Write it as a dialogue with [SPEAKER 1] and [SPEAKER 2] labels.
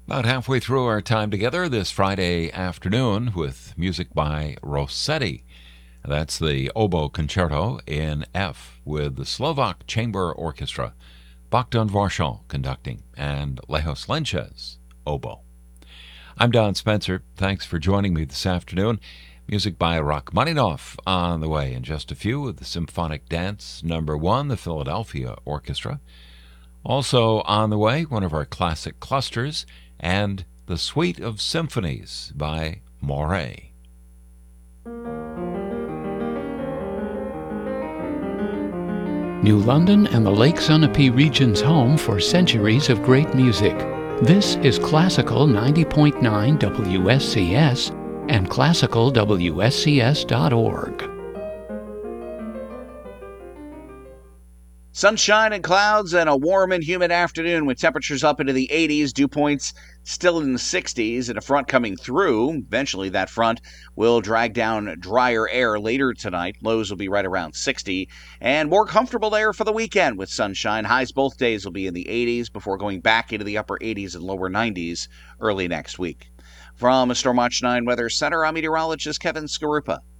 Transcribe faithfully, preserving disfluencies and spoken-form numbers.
[SPEAKER 1] About halfway through our time together this Friday afternoon with music by Rossetti. That's the Oboe Concerto in F with the Slovak Chamber Orchestra, Bogdan Varsho conducting, and Lejos Lenches, oboe. I'm Don Spencer. Thanks for joining me this afternoon. Music by Rachmaninoff on the way in just a few with the Symphonic Dance Number One, the Philadelphia Orchestra. Also on the way, one of our classic clusters, and the Suite of Symphonies by Moret.
[SPEAKER 2] New London and the Lake Sunapee region's home for centuries of great music. This is Classical ninety point nine W S C S and classical W S C S dot org.
[SPEAKER 3] Sunshine and clouds and a warm and humid afternoon with temperatures up into the eighties, dew points still in the sixties, and a front coming through. Eventually that front will drag down drier air later tonight. Lows will be right around sixty, and more comfortable air for the weekend with sunshine. Highs both days will be in the eighties before going back into the upper eighties and lower nineties early next week. From a Storm Watch nine Weather Center, I'm meteorologist Kevin Skarupa.